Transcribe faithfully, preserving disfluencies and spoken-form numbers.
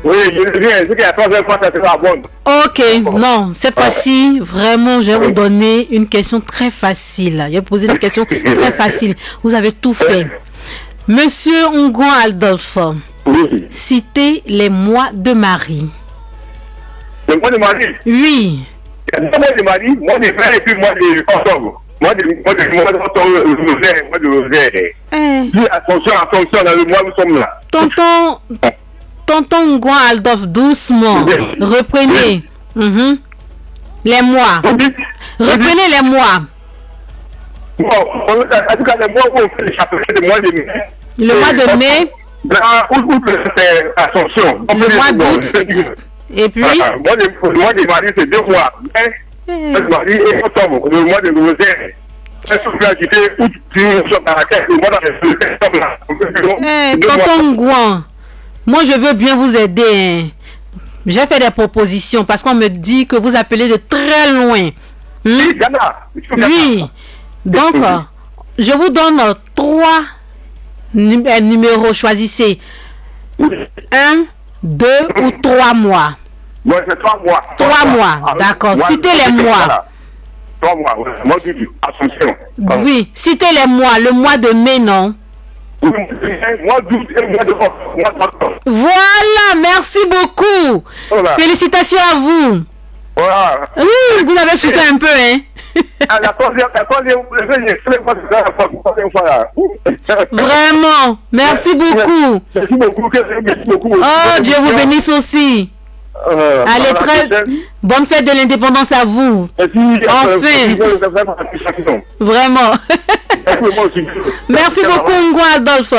Oui, je viens. C'est que la troisième fois, ça sera bon. Ok, non, cette fois-ci, vraiment, je vais vous donner une question très facile. Je vais poser une question très facile. Vous avez tout fait. Monsieur Ngouan Adolphe, Oui. citez les mois de Marie. Le mois de Marie. Oui. Il y a deux mois de Marie, mois de mai et puis mois de octobre. Mois de mois de mois d'octobre, rosaire, mois de rosaire. Eh, Dis attention, attention, dans le mois où nous sommes là. tonton, tonton Ngouan Adolphe, doucement. Reprenez. Mhm. Les mois. Vous dites, Reprenez les mois. bon, en tout cas, les mois où on fait le chapelet, le mois de mai. Le mois de mai, Dans, où, où c'est Ascension. le mois d'août. Et puis, Ah, moi, le, le mois de Marie, c'est deux mois. Mais, eh, le mois de Marie et octobre, le mois de rosaire. Est-ce que vous pouvez ajouter août, si nous sommes dans la tête, le mois de septembre là. eh, Deux mois. tonton Ngouan, moi je veux bien vous aider. Hein. J'ai fait des propositions parce qu'on me dit que vous appelez de très loin. Hmm? Oui, Ghana. Oui. Donc, euh, je vous donne euh, trois num- euh, numéros. Choisissez un, deux ou trois mois. Bon, c'est trois mois. Trois mois, Ah, d'accord. mois, Citez les mois. voilà. Trois mois, ouais. Mois d'août, Ascension. Oui, citez les mois. Le mois de mai, non? Oui, mois d'août et mois de mois d'octobre. Voilà, merci beaucoup. Voilà. Félicitations à vous. Voilà. Oui, vous avez souffert un peu, hein? Ah, la troisième, la troisième, la troisième fois, c'est la troisième fois là. Vraiment, merci beaucoup. Merci beaucoup, merci beaucoup. Oh, Dieu vous bénisse aussi. Euh, Allez, à la très prochaine. bonne fête de l'indépendance à vous. Merci. Enfin. euh, Vraiment. Merci, moi aussi. Merci beaucoup, Ngouan Adolphe.